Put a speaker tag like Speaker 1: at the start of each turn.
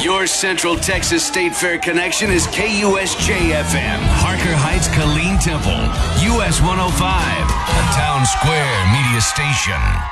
Speaker 1: Your Central Texas State Fair connection is KUSJ-FM, Harker Heights, Killeen Temple, US 105, a Town Square media station.